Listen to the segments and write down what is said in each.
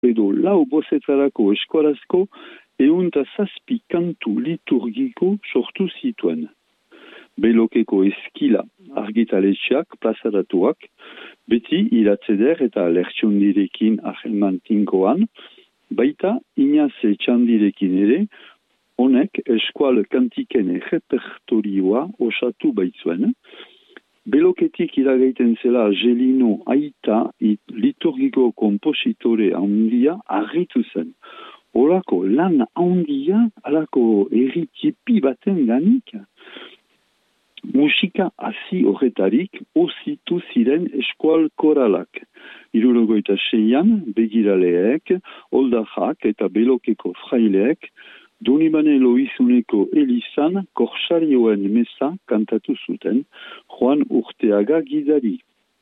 edo lau bozetarako eskolazko 107 kantu liturgiko sortu zituen. Belokeko eskila argitaletxeak plazaratuak, beti iratzeder eta lertxondirekin ahelman tinkoan, baita Inaze Txandirekin ere, honek eskual kantiken repertorioa osatu baitzuen. Beloketik iragaiten zela Gelino aita liturgiko kompositore handia harritu zen. Olako lan handia, alako erritipi baten ganik, musika hasi horretarik ozitu ziren eskual koralak. 76an begiraleek, oldajak eta belokeko fraileek, Donibane Loizuneko Elizan korsarioen mesa kantatu zuten, Juan Urteaga gidari.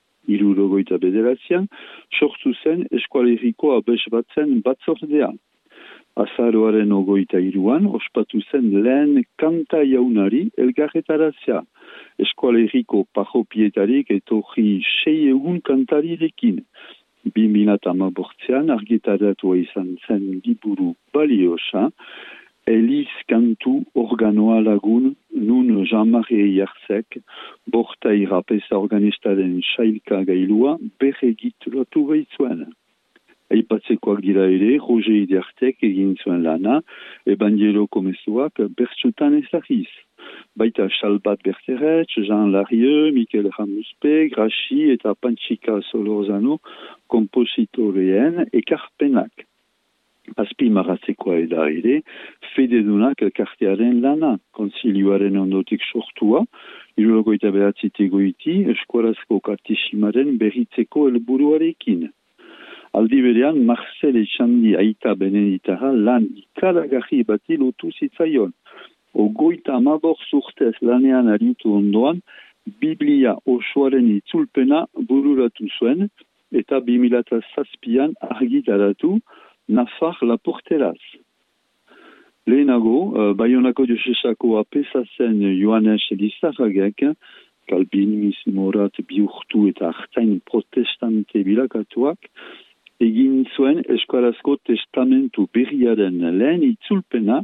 79an sortu zen eskualeriko abes batzen batzordea. Azaroaren 23an ospatu zen lehen kanta jaunari elgarretarazia. Eskualeriko parropietarik etorri 600 kantarirekin. 2018an argitaratua izan zen liburu baliosa, Eliz kantu organoa lagun nun Jean-Marie Jarzek, borta irapeza organistaren sailka gailua berregitulatu baitzuen. Aipatzekoak dira ere, Roger Idertek egin zuen lana, Evangelo Komezuak bertsutan ezagiz. Baita Xalbat Berteretx, Jean Larieux, Mikel Ramuspe, Grachi eta Panchika Solorzano kompositoreen ekarpenak. Azpimarratzekoa eda ere, fededunak elkartearen lana, konzilioaren ondotik sortua, 79 goiti, eskualazko kartisimaren berritzeko helburuarekin. Aldi berean, Marcel Etxandi aita beneditara lan ikaragarri bati lotu zitzaion. 54 urtez lanean aritu ondoan, Biblia osoaren itzulpena bururatu zuen, eta 2007an argitaratu, Nafar Laporteraz. Lehenago, Baionako diosesako apesa zen Joanes Elizarragek, kalbinismorat bihurtu eta hartain protestante bilakatuak, egin zuen eskualazko testamentu berriaren lehen itzulpena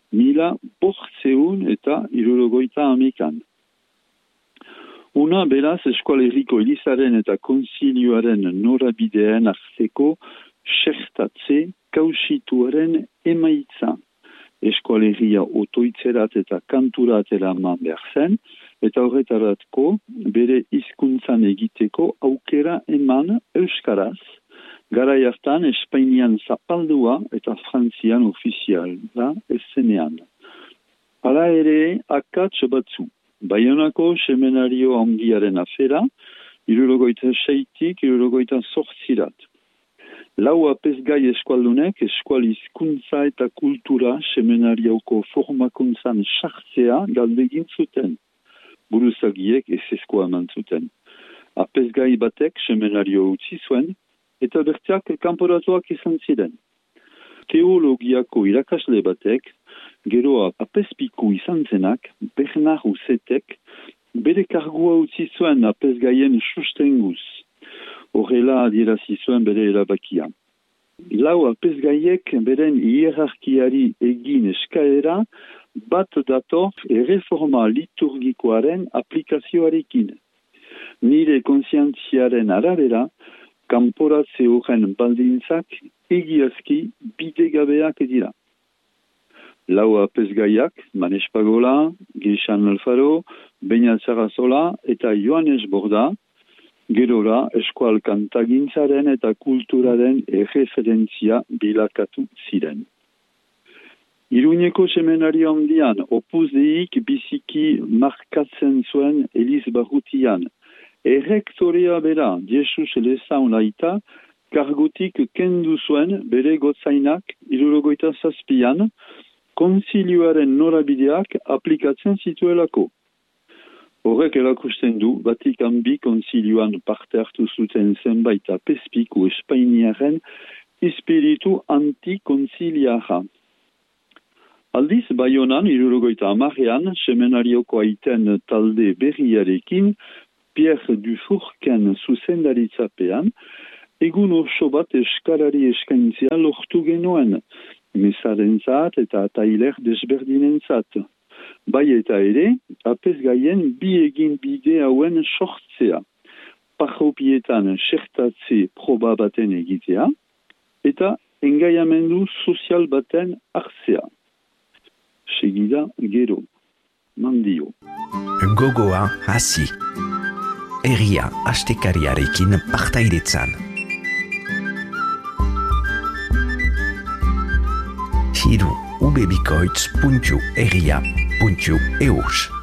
1578an. Una beraz eskualeriko Elizaren eta konzilioaren norabideen arteko xertatze kausituaren emaitza. Eskualeria otoitzerat eta kanturat eraman behar zen, eta horretaratko bere hizkuntzan egiteko aukera eman euskaraz, garai hartan Espainian zapaldua eta Frantzian ofiziala ezenean. Hala ere, akats batzu. Baionako semenario handiaren afera, 76tik 78 Lau apesgai eskualdunek eskual hizkuntza eta kultura semenarioko formakuntzan sartzea galdegin zuten. Buruzagiek ezezkoa eman zuten. Apesgai batek semenario utzi zuen, eta bertiak kanporatuak izan ziren. Teologiako irakasle batek, gero apezpiku izan zenak, Bernard Usetek, bere kargua utzi zuen apesgaien sustenguz. Horrela adierazi zuen bere erabakia. Lau apesgaiek beren hierarkiari egin eskaera bat dator erreforma liturgikoaren aplikazioarekin. Nire kontzientziaren arabera, kanporatze horren baldintzak egiazki bidegabeak dira. Lau apesgaiak, Manes Pagola, Geixan Alfaro, Beñat Sarasola eta Joanes Borda, gerora eskual kantagintzaren eta kulturaren erreferentzia bilakatu ziren. Iruñeko semenario handian Opus Deik biziki markatzen zuen Eliz Barrutian. Errektorea bera, Jesus Lezaun aita, kargutik kendu zuen bere gotzainak 77an, konzilioaren norabideak aplikatzen zituelako. Horrek erakusten du, Vatikan bi konzilioan parte hartu zuten zenbait apezpiku Espainiaren espiritu antikonziliara. Aldiz, Baionan, 70an, semenarioko aiten talde berriarekin, Pierre Dufourken zuzendaritzapean, egun oso bat eskalari eskaintzea lortu genuen, mesarentzat eta tailer desberdinentzat. Bai eta ere, apez gaien bi egin bide hauen sortzea. Parropietan xertatze proba baten egitea, eta engaiamendu sozial baten hartzea. Segida gero, mandio. Gogoa hasi. Herria astekariarekin partaidetzan. Hiru ubebikoitz.herria.eus